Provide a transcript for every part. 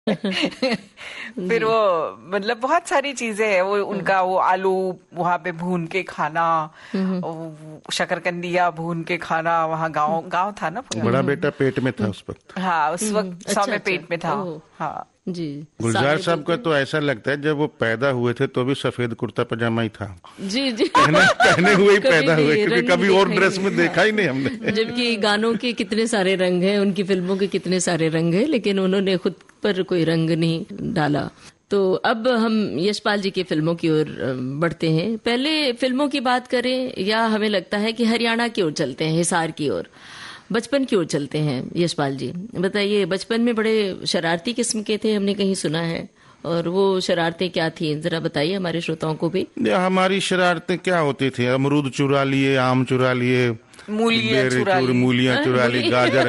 फिर जी। वो मतलब बहुत सारी चीजें हैं, वो उनका वो आलू वहां पे भून के खाना, हम्म। वो शकरकंदिया भून के खाना, वहाँ गांव गांव था ना पूरा। बड़ा बेटा पेट में था उस वक्त। हाँ, उस वक्त अच्छा सौम्य अच्छा। पेट में था। ओह। हाँ। जी। गुलजार साले साहब का बिल्कुल। तो ऐसा लगता है जब वो पैदा हुए थे तो भी सफेद कुर्ता पजामा ही था। जी जी। पहने हुए ही कभी पैदा हुए, भी क्योंकि रंग कभी और देखा ही ड्रेस नहीं। में देखा ही नहीं हमने। जबकि गानों के कितने सारे रंग हैं, उनकी फिल्मों के कितने सारे रंग हैं, लेकिन उन्होंने खुद पर कोई रंग नहीं डाला। तो अब हम यशपाल जी की फिल्मों की ओर बढ़ते हैं। पहले फिल्मों की बात करें या हमें लगता है कि हरियाणा की ओर चलते हैं, हिसार की ओर, बचपन की ओर चलते हैं। यशपाल जी बताइए, बचपन में बड़े शरारती किस्म के थे, हमने कहीं सुना है, और वो शरारतें क्या थी, जरा बताइए हमारे श्रोताओं को भी। हमारी शरारतें क्या होती थी? अमरूद चुरा लिए, आम चुरा लिए, मूलियाँ चुरा ली। मूलियाँ चुरा ली,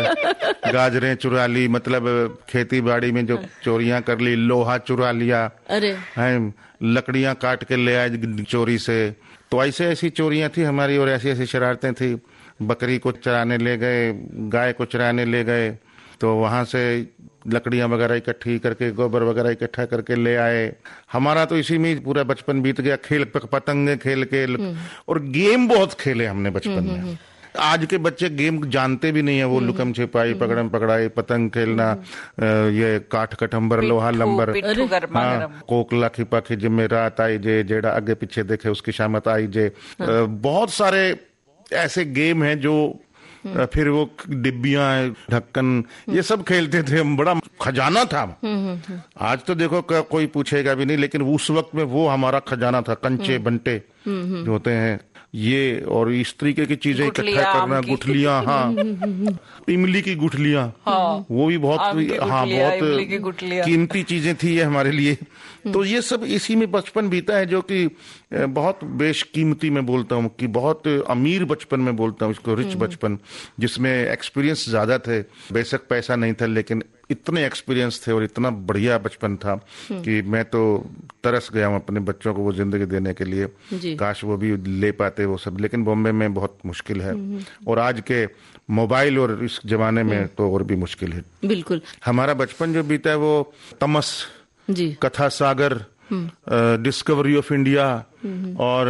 गाजरें चुरा ली, मतलब खेती बाड़ी में जो चोरियां कर ली, लोहा चुरा लिया, अरे हैं, लकड़ियां काट के ले आए चोरी से। तो ऐसे ऐसी चोरियां थी हमारी और ऐसी ऐसी शरारतें थी। बकरी को चराने ले गए, गाय को चराने ले गए, तो वहां से लकड़ियां वगैरह इकट्ठी करके, गोबर वगैरह इकट्ठा करके ले आए। हमारा तो इसी में पूरा बचपन बीत गया, खेल पतंगे खेल के। और गेम बहुत खेले हमने बचपन में। आज के बच्चे गेम जानते भी नहीं है। वो लुकम छिपाई, पकड़म पकड़ाई, पतंग खेलना, ये काठ कटम्बर, लोहा लंबर, पिट्ठू गरमा गरम। कोकला खिपा खिज में रात आई जे, जेड़ा आगे पीछे देखे उसकी शामत आई जे। बहुत सारे ऐसे गेम हैं जो फिर वो डिब्बियां, ढक्कन, ये सब खेलते थे हम। बड़ा खजाना था। आज तो देखो कोई पूछेगा भी नहीं, लेकिन उस वक्त में वो हमारा खजाना था। कंचे बंटे जो होते हैं ये, और इस तरीके की चीजें इकट्ठा करना, गुठलियां, हाँ, इमली की गुठलियां, हाँ, वो भी बहुत, हाँ, बहुत कीमती चीजें थी ये हमारे लिए। तो ये सब इसी में बचपन बीता है, जो कि बहुत बेशकीमती में बोलता हूँ, कि बहुत अमीर बचपन में बोलता हूँ इसको, रिच बचपन, जिसमें एक्सपीरियंस ज्यादा थे। बेशक पैसा नहीं था, लेकिन इतने एक्सपीरियंस थे और इतना बढ़िया बचपन था कि मैं तो तरस गया हूँ अपने बच्चों को वो जिंदगी देने के लिए। काश वो भी ले पाते वो सब, लेकिन बॉम्बे में बहुत मुश्किल है, और आज के मोबाइल और इस जमाने में तो और भी मुश्किल है। बिल्कुल। हमारा बचपन जो बीता है वो तमस, कथा सागर, डिस्कवरी ऑफ इंडिया, और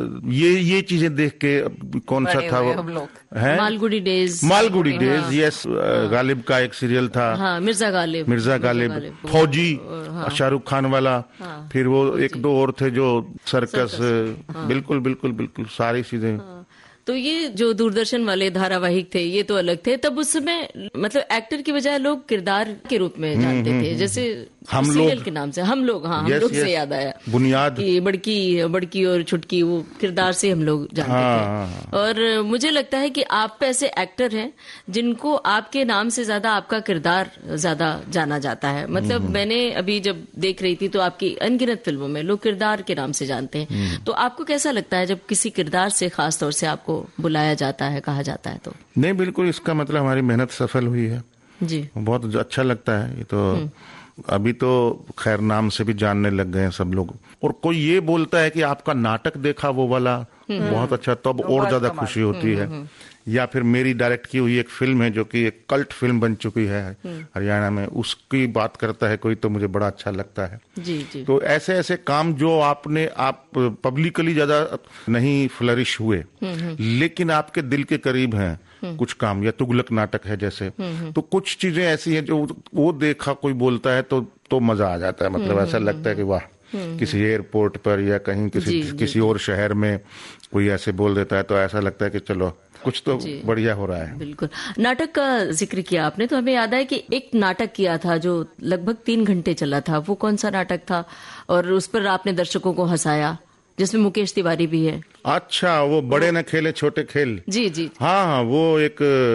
ये चीजें देख के, कौन सा था वो, है मालगुडी डेज, यस, गालिब का एक सीरियल था, हाँ, मिर्जा गालिब, फौजी, शाहरुख खान वाला, फिर वो एक दो और थे जो सर्कस, बिल्कुल बिल्कुल बिल्कुल सारी चीजें। तो ये जो दूरदर्शन वाले धारावाहिक थे ये तो अलग थे। तब उस समय मतलब एक्टर की बजाय लोग किरदार के रूप में जानते थे, जैसे हम सीरियल लोग के नाम से हम लोग, हाँ, हम लोग से याद आया बुनियाद कि बड़की और छुटकी, वो किरदार से हम लोग जानते थे। और मुझे लगता है कि आप ऐसे एक्टर हैं जिनको आपके नाम से ज्यादा आपका किरदार ज्यादा जाना जाता है। मतलब मैंने अभी जब देख रही थी तो आपकी अनगिनत फिल्मों में लोग किरदार के नाम से जानते हैं। तो आपको कैसा लगता है जब किसी किरदार से खास तौर से आपको बुलाया जाता है, कहा जाता है? तो नहीं, बिल्कुल, इसका मतलब हमारी मेहनत सफल हुई है जी। बहुत अच्छा लगता है ये तो। अभी तो खैर नाम से भी जानने लग गए हैं सब लोग, और कोई ये बोलता है कि आपका नाटक देखा वो वाला बहुत अच्छा, तब और ज्यादा खुशी होती है। या फिर मेरी डायरेक्ट की हुई एक फिल्म है जो कि एक कल्ट फिल्म बन चुकी है हरियाणा में, उसकी बात करता है कोई, तो मुझे बड़ा अच्छा लगता है। जी। तो ऐसे ऐसे काम जो आप पब्लिकली ज्यादा नहीं फ्लरिश हुए, लेकिन आपके दिल के करीब हैं कुछ काम, या तुगलक नाटक है जैसे, तो कुछ चीजें ऐसी हैं जो वो देखा कोई बोलता है तो मजा आ जाता है। मतलब ऐसा लगता है कि वाह, किसी एयरपोर्ट पर या कहीं किसी और शहर में कोई ऐसे बोल देता है, तो ऐसा लगता है कि चलो कुछ तो बढ़िया हो रहा है। बिल्कुल। नाटक का जिक्र किया आपने, तो हमें याद है कि एक नाटक किया था जो लगभग 3 घंटे चला था। वो कौन सा नाटक था और उस पर आपने दर्शकों को हंसाया, जिसमें मुकेश तिवारी भी है? अच्छा, वो बड़े न खेले छोटे खेल। जी। हाँ, वो एक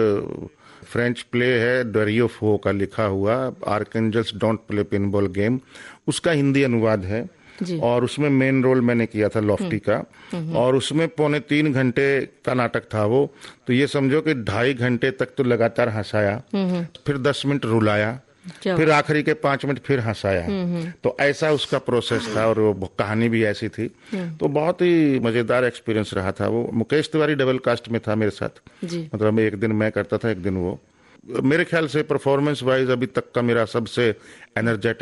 फ्रेंच प्ले है, डरियो फो का लिखा हुआ, archangels don't play pinball game, उसका हिंदी अनुवाद है। और उसमें मेन रोल मैंने किया था लॉफ्टी का, और उसमें 2.25 घंटे का नाटक था वो। तो ये समझो कि 2.5 घंटे तक तो लगातार हंसाया, फिर 10 मिनट रुलाया, फिर आखिरी के 5 मिनट फिर हंसाया। तो ऐसा उसका प्रोसेस था, और वो कहानी भी ऐसी थी। तो बहुत ही मजेदार एक्सपीरियंस रहा था वो। मुकेश तिवारी डबल कास्ट में था मेरे साथ, मतलब एक दिन मैं करता था, एक दिन वो। मेरे ख्याल से परफॉर्मेंस वाइज अभी तक का मेरा सबसे एनर्जेटिक